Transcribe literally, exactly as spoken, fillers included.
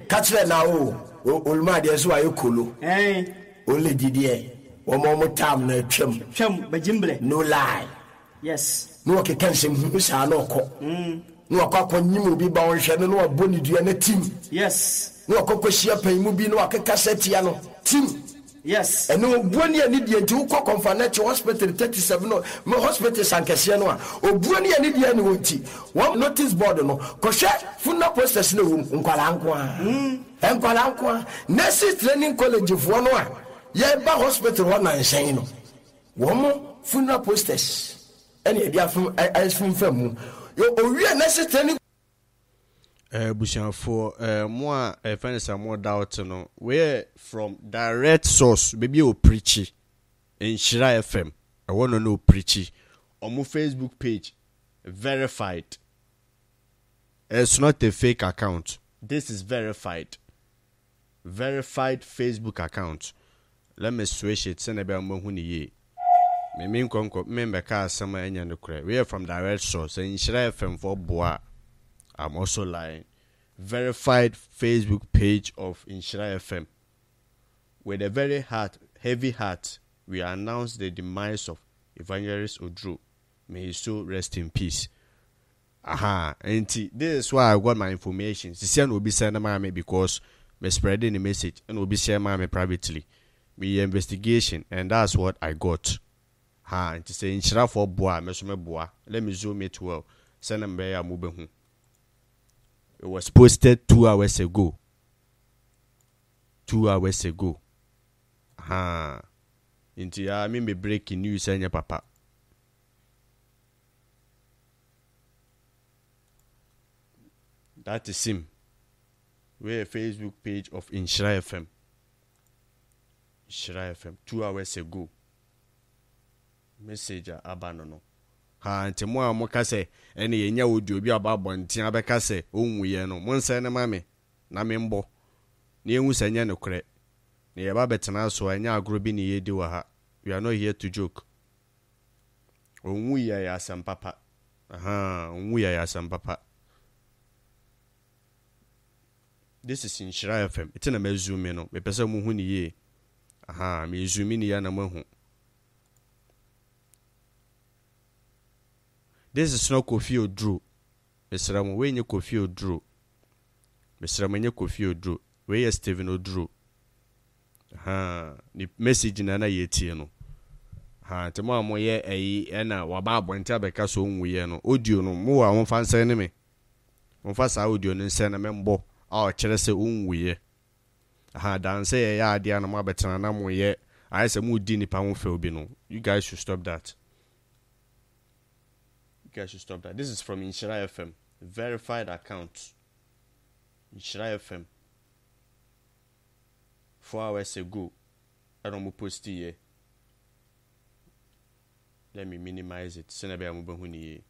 catch it now. Oh, my dear, so I cool. Eh, only Didier. One more time, no chum, chum, bajimble. no lie. Yes. No, I can't say, Miss Anoko. No, I can't you be bound, Shannon, or Bonnie, do any team. Yes. No, I can't see a pay, movie, no, I can't cassette, team. Yes. And no one year need you to cock on financial hospital thirty-seven no hospital Sankasiano or Bunia need you annuity. One notice board no Kosha Funa posters no Unkalankwa and Kalankwa Nessie Training College of one one. Yeba hospital one and saying no one more Funa posters. Any idea from ice from Femu. You are Nessie Training. Uh, Bushan for uh, more uh, friends are more doubt no where from direct source maybe you preachy in Shira F M. I want to know preachy on my Facebook page verified. It's not a fake account. This is verified. Verified Facebook account. Let me switch it. Send about more honey ye. Me mean conco member car summer any no cray. We are from direct source in Shira F M for Bois. I'm also lying. Verified Facebook page of Inshira F M. With a very hard, heavy heart, we announce the demise of Evangelist Odru. May his soul rest in peace. Aha, and this is why I got my information. Sisian will be sending me because me spreading the message and will be sharing me privately. Me investigation, and that's what I got. Ha, and to say Inshira for Boa, me some Boa. Let me zoom it well. Send them by a mobile. It was posted two hours ago. Two hours ago. Aha. Into ya me me breaking news anya papa. That is him. We're a Facebook page of Inshira F M. Inshira F M. Two hours ago. Messenger abanono. Ha nti mo a mo ka se ene yenya odi obi ababo ntia abeka se onwuye no mo nse ne mame na me mbo na enwu sanya ne kure na ye ba betena so anya agro bi ne yedi wa ha. We are not here to joke. Onwuye ya sampapa. Aha, onwuye ya sampapa. This is Inshira F M. It's na me zoom in no. Me pese mo hu ni ye. Aha, me zoom in ya na mo hu. This is not Kofi Odru. Mister Mo, we nye Kofi Odru. Mister Mo nye Kofi Odru. We ye Stephen Odru. Ha, ni message na na yeti no. Ha, te mo amo ye eyi e na waba abonti abeka so onwuye no. Audio no mo wa won fa nse ne me. Won fa sa audio no nse na me mbo. A o kire se onwuye. Ha, dan se ye ya ade na mo abetena na mo ye. I say mo di nipa mo fe obi no. You guys should stop that. You guys should stop that. This is from Inshira F M. Verified account. Inshira F M. Four hours ago. I don't post here. Let me minimize it. Send a bit of